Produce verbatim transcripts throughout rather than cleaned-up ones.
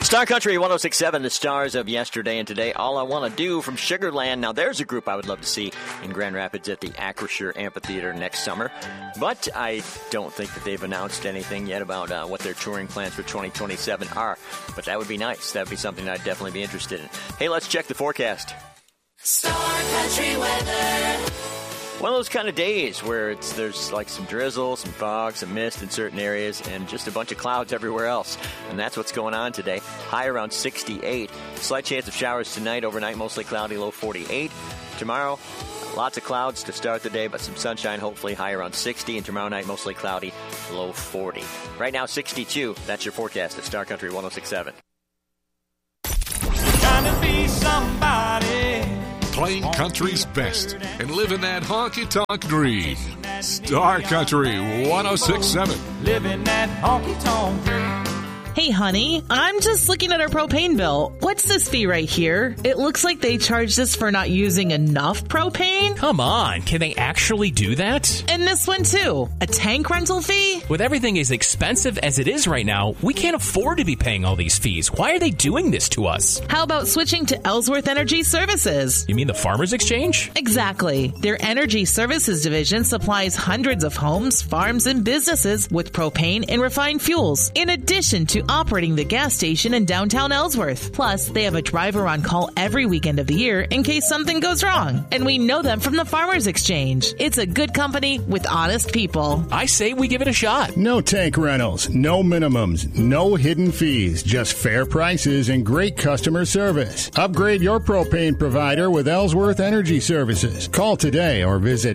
Star Country one oh six point seven, the stars of yesterday and today. All I Want to Do from Sugarland. Now, there's a group I would love to see in Grand Rapids at the Acrisure Amphitheater next summer. But I don't think that they've announced anything yet about uh, what their touring plans for twenty twenty-seven are. But that would be nice. That would be something I'd definitely be interested in. Hey, let's check the forecast. Star Country weather. One of those kind of days where it's there's like some drizzle, some fog, some mist in certain areas, and just a bunch of clouds everywhere else. And that's what's going on today. High around sixty-eight. Slight chance of showers tonight, overnight mostly cloudy, low forty-eight. Tomorrow, lots of clouds to start the day, but some sunshine, hopefully high around sixty. And tomorrow night, mostly cloudy, low forty. Right now, sixty-two. That's your forecast at Star Country one oh six point seven. Trying to be somebody. Playing country's best and living that honky-tonk dream. Star Country one oh six point seven. Living that honky-tonk dream. Hey, honey, I'm just looking at our propane bill. What's this fee right here? It looks like they charged us for not using enough propane. Come on, can they actually do that? And this one, too. A tank rental fee? With everything as expensive as it is right now, we can't afford to be paying all these fees. Why are they doing this to us? How about switching to Ellsworth Energy Services? You mean the Farmers Exchange? Exactly. Their Energy Services division supplies hundreds of homes, farms, and businesses with propane and refined fuels, in addition to operating the gas station in downtown Ellsworth. Plus, they have a driver on call every weekend of the year in case something goes wrong. And we know them from the Farmers Exchange. It's a good company with honest people. I say we give it a shot. No tank rentals, no minimums, no hidden fees, just fair prices and great customer service. Upgrade your propane provider with Ellsworth Energy Services. Call today or visit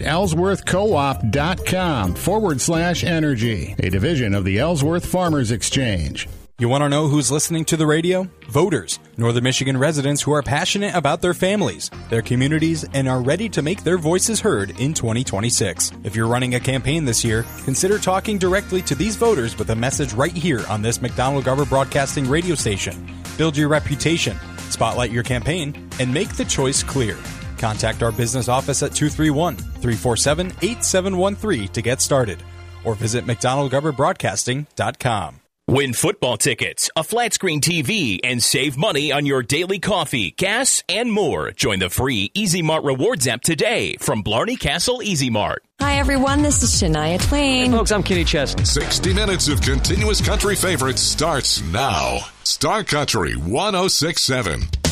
ellsworthcoop.com forward slash energy, a division of the Ellsworth Farmers Exchange. You want to know who's listening to the radio? Voters, Northern Michigan residents who are passionate about their families, their communities, and are ready to make their voices heard in twenty twenty-six. If you're running a campaign this year, consider talking directly to these voters with a message right here on this McDonald-Garber Broadcasting radio station. Build your reputation, spotlight your campaign, and make the choice clear. Contact our business office at two three one, three four seven, eight seven one three to get started, or visit mcdonald garber broadcasting dot com. Win football tickets, a flat screen T V, and save money on your daily coffee, gas, and more. Join the free Easy Mart Rewards app today from Blarney Castle Easy Mart. Hi, everyone. This is Shania Twain. Hey, folks, I'm Kenny Chesney. sixty minutes of continuous country favorites starts now. Star Country one oh six point seven.